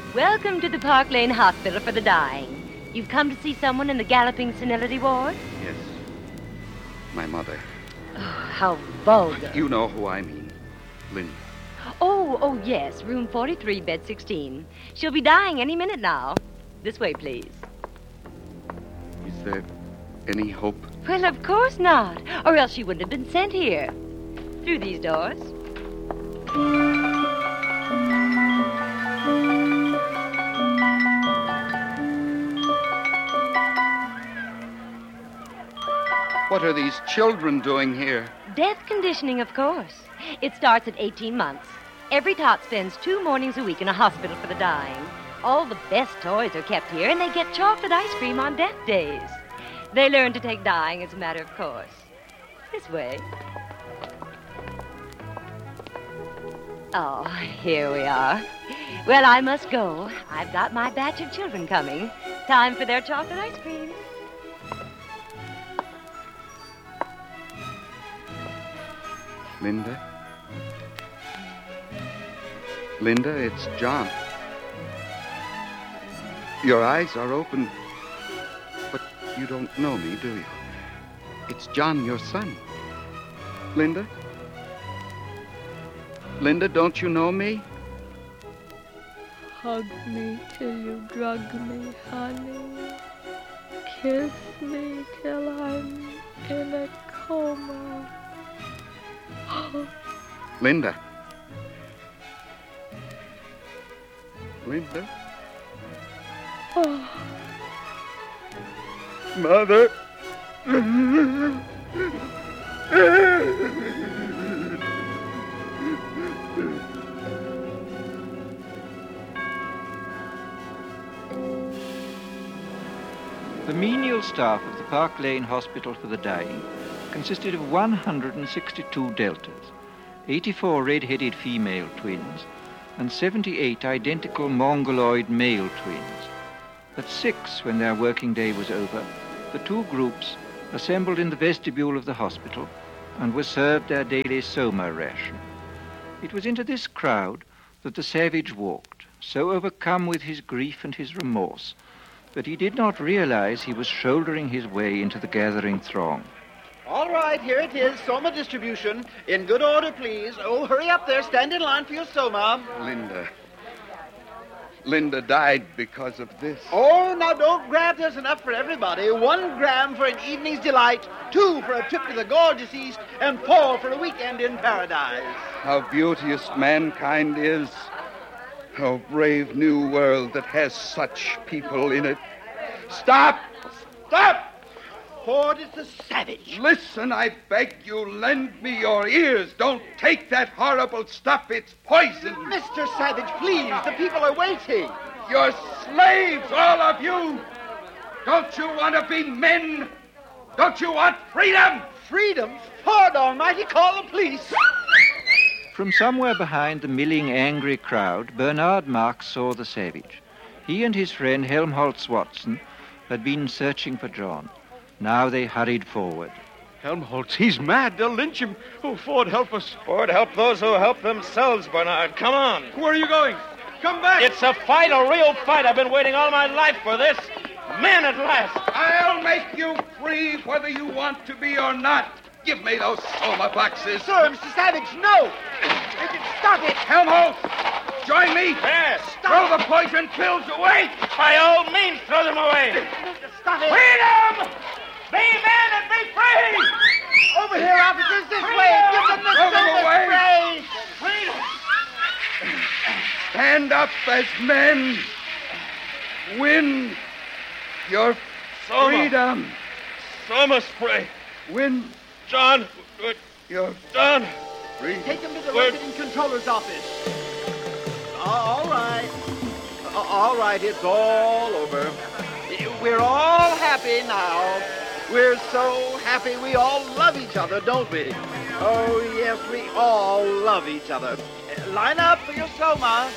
Welcome to the Park Lane Hospital for the Dying. You've come to see someone in the galloping senility ward? Yes. My mother. Oh, how vulgar. You know who I mean. Linda. Oh, yes. Room 43, bed 16. She'll be dying any minute now. This way, please. Is there any hope? Well, of course not. Or else she wouldn't have been sent here. Through these doors. What are these children doing here? Death conditioning, of course. It starts at 18 months. Every tot spends 2 mornings a week in a hospital for the dying. All the best toys are kept here, and they get chocolate ice cream on death days. They learn to take dying as a matter of course. This way. Oh, here we are. Well, I must go. I've got my batch of children coming. Time for their chocolate ice cream. Linda? Linda, it's John. Your eyes are open, but you don't know me, do you? It's John, your son. Linda? Linda, don't you know me? Hug me till you drug me, honey. Kiss me till I'm in a coma. Linda. Linda? Oh. Mother. The menial staff of the Park Lane Hospital for the Dying consisted of 162 deltas, 84 red-headed female twins, and 78 identical mongoloid male twins. At 6, when their working day was over, the 2 groups assembled in the vestibule of the hospital and were served their daily soma ration. It was into this crowd that the savage walked, so overcome with his grief and his remorse that he did not realize he was shouldering his way into the gathering throng. All right, here it is, soma distribution. In good order, please. Oh, hurry up there. Stand in line for your soma. Linda. Linda died because of this. Oh, now don't grab. There's enough for everybody. 1 gram for an evening's delight, 2 for a trip to the gorgeous East, and 4 for a weekend in paradise. How beauteous mankind is. How brave new world that has such people in it. Stop! Stop! Ford is the savage. Listen, I beg you, lend me your ears. Don't take that horrible stuff. It's poison. Mr. Savage, please. The people are waiting. You're slaves, all of you. Don't you want to be men? Don't you want freedom? Freedom? Ford Almighty, call the police. From somewhere behind the milling, angry crowd, Bernard Marx saw the savage. He and his friend Helmholtz Watson had been searching for John. Now they hurried forward. Helmholtz, he's mad. They'll lynch him. Oh, Ford, help us. Ford, help those who help themselves, Bernard. Come on. Where are you going? Come back. It's a fight, a real fight. I've been waiting all my life for this. Men at last. I'll make you free whether you want to be or not. Give me those soma boxes. Sir, Mr. Savage, no. Stop it. Helmholtz, join me. Yes. Throw the poison pills away. By all means, throw them away. Stop it. Freedom! Be men and be free! Over here, officers, this way. Give them the Throw them silver away. spray. Freedom! Stand up as men. Win your freedom. Soma spray. Win John. your John. freedom. Take them to the Where- resident controller's office. All right. All right, it's all over. We're all happy now. We're so happy we all love each other, don't we? Oh, yes, we all love each other. Line up for your soma.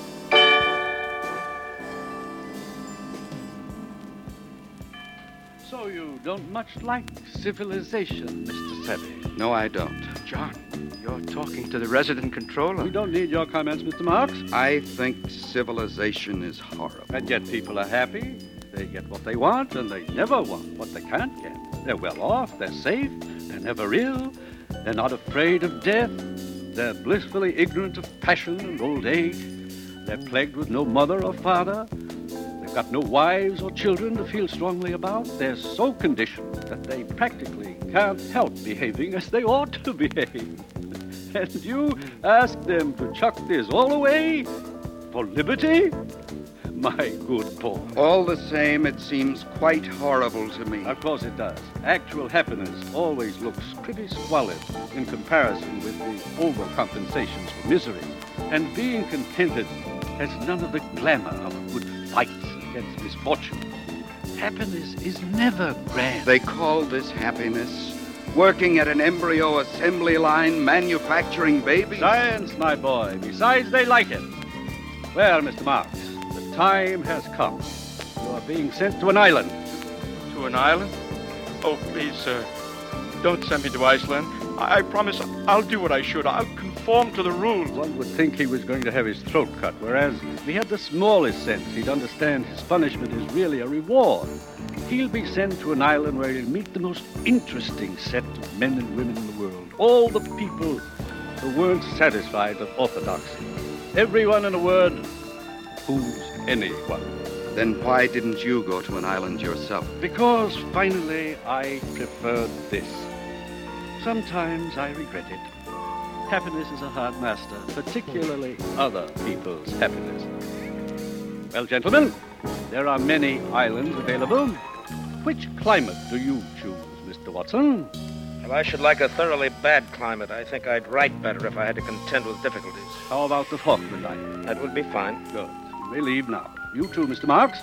So So you don't much like civilization, Mr. Savvy? No, I don't. John, you're talking to the resident controller. We don't need your comments, Mr. Marks. I think civilization is horrible. And yet people are happy. They get what they want, and they never want what they can't get. They're well off, they're safe, they're never ill, they're not afraid of death, they're blissfully ignorant of passion and old age, they're plagued with no mother or father, they've got no wives or children to feel strongly about, they're so conditioned that they practically can't help behaving as they ought to behave. And you ask them to chuck this all away for liberty? My good Paul. All the same, it seems quite horrible to me. Of course it does. Actual happiness always looks pretty squalid in comparison with the overcompensations for misery. And being contented has none of the glamour of good fights against misfortune. Happiness is never grand. They call this happiness. Working at an embryo assembly line, manufacturing babies. Science, my boy. Besides, they like it. Well, Mr. Marks, the time has come. You are being sent to an island. To an island? Oh, please, sir. Don't send me to Iceland. I promise I'll do what I should. I'll conform to the rules. One would think he was going to have his throat cut, whereas if he had the smallest sense, he'd understand his punishment is really a reward. He'll be sent to an island where he'll meet the most interesting set of men and women in the world. All the people who weren't satisfied with orthodoxy. Everyone, in a word, who's anyone. Then why didn't you go to an island yourself? Because, finally, I preferred this. Sometimes I regret it. Happiness is a hard master, particularly other people's happiness. Well, gentlemen, there are many islands available. Which climate do you choose, Mr. Watson? Well, I should like a thoroughly bad climate. I think I'd write better if I had to contend with difficulties. How about the Falkland Islands? That would be fine. Good. You may leave now. You too, Mr. Marks.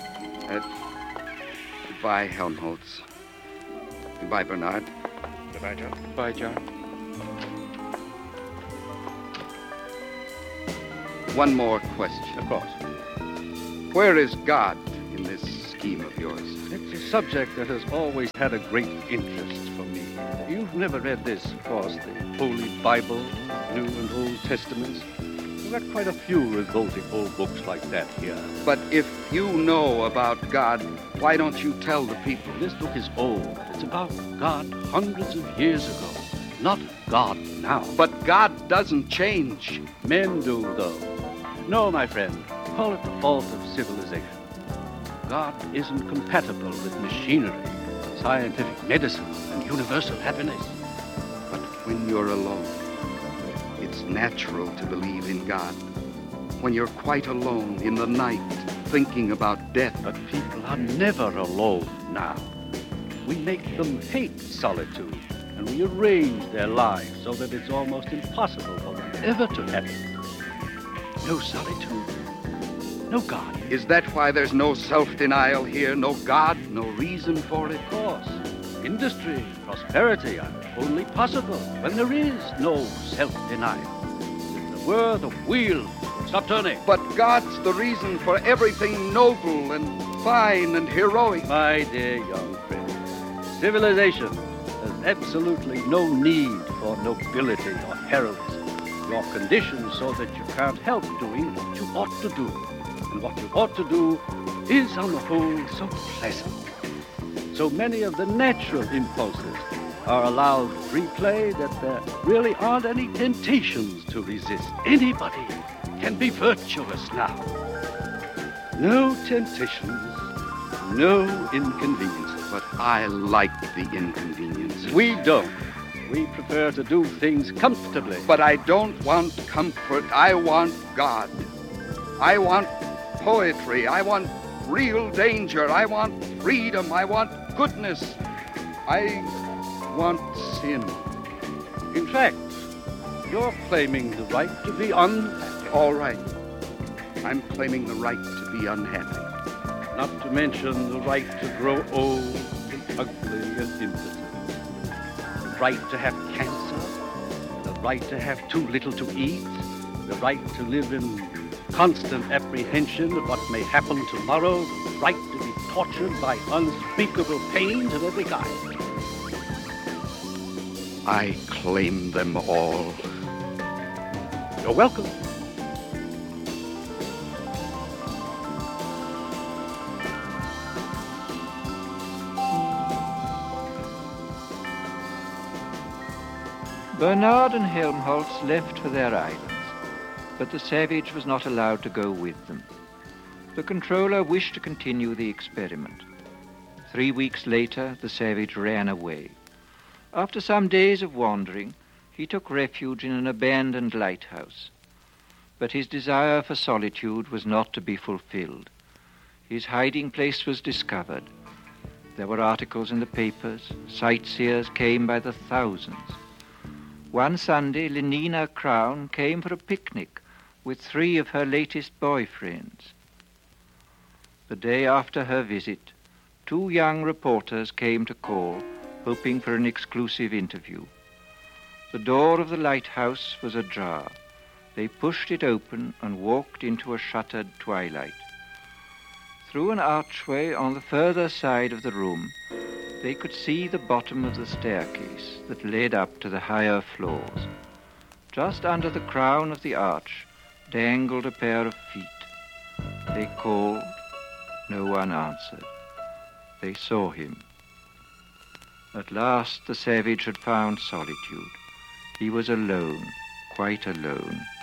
Goodbye, Helmholtz. Goodbye, Bernard. Goodbye, John. Goodbye, John. One more question. Of course. Where is God in this scheme of yours? It's a subject that has always had a great interest for me. You've never read this, of course, the Holy Bible, New and Old Testaments. We've got quite a few revolting old books like that here. But if you know about God, why don't you tell the people? This book is old. It's about God hundreds of years ago, not God now. But God doesn't change. Men do, though. No, my friend, call it the fault of civilization. God isn't compatible with machinery, scientific medicine, and universal happiness. But when you're alone, it's natural to believe in God. When you're quite alone in the night, thinking about death. But people are never alone now. We make them hate solitude, and we arrange their lives so that it's almost impossible for them ever to have it. No solitude, no God. Is that why there's no self-denial here? No God, no reason for it? Of course. Industry, prosperity are only possible when there is no self-denial. If there were, the wheel would stop turning. But God's the reason for everything noble and fine and heroic. My dear young friend, civilization has absolutely no need for nobility or heroism. You're conditioned so that you can't help doing what you ought to do. And what you ought to do is, on the whole, so pleasant. So many of the natural impulses are allowed free play that there really aren't any temptations to resist. Anybody can be virtuous now. No temptations, no inconveniences. But I like the inconveniences. We don't. We prefer to do things comfortably. But I don't want comfort. I want God. I want poetry. I want real danger. I want freedom. I want goodness. I want sin. In fact, you're claiming the right to be unhappy. All right. I'm claiming the right to be unhappy. Not to mention the right to grow old and ugly and impotent. The right to have cancer. The right to have too little to eat. The right to live in constant apprehension of what may happen tomorrow. The right to be tortured by unspeakable pains of every kind. I claim them all. You're welcome. Bernard and Helmholtz left for their islands, but the Savage was not allowed to go with them. The controller wished to continue the experiment. 3 weeks later, the Savage ran away. After some days of wandering, he took refuge in an abandoned lighthouse. But his desire for solitude was not to be fulfilled. His hiding place was discovered. There were articles in the papers. Sightseers came by the thousands. One Sunday, Lenina Crown came for a picnic with 3 of her latest boyfriends. The day after her visit, 2 young reporters came to call, hoping for an exclusive interview. The door of the lighthouse was ajar. They pushed it open and walked into a shuttered twilight. Through an archway on the further side of the room, they could see the bottom of the staircase that led up to the higher floors. Just under the crown of the arch dangled a pair of feet. They called. No one answered. They saw him. At last the Savage had found solitude. He was alone, quite alone.